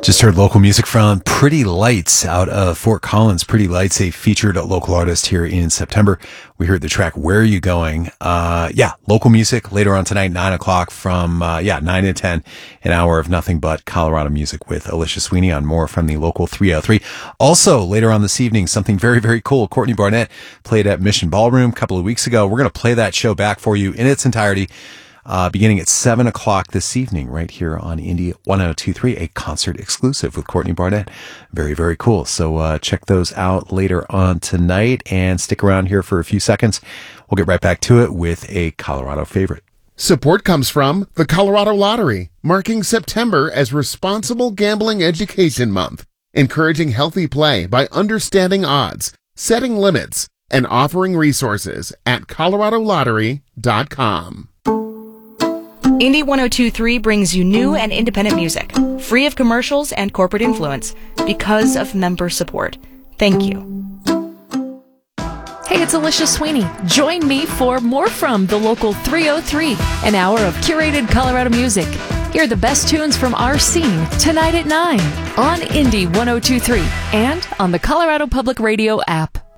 Just heard local music from Pretty Lights out of Fort Collins. Pretty Lights, a featured local artist here in September. We heard the track Where Are You Going? Local music later on tonight, 9 o'clock from 9 to 10, an hour of nothing but Colorado music with Alicia Sweeney on more from the local 303. Also, later on this evening, something very, very cool. Courtney Barnett played at Mission Ballroom a couple of weeks ago. We're going to play that show back for you in its entirety. Beginning at 7 o'clock this evening, right here on Indie 1023, a concert exclusive with Courtney Barnett. Very, very cool. So check those out later on tonight and stick around here for a few seconds. We'll get right back to it with a Colorado favorite. Support comes from the Colorado Lottery, marking September as Responsible Gambling Education Month, encouraging healthy play by understanding odds, setting limits, and offering resources at coloradolottery.com. Indie 1023 brings you new and independent music, free of commercials and corporate influence, because of member support. Thank you. Hey, it's Alicia Sweeney. Join me for more from the local 303, an hour of curated Colorado music. Hear the best tunes from our scene tonight at 9 on Indie 1023 and on the Colorado Public Radio app.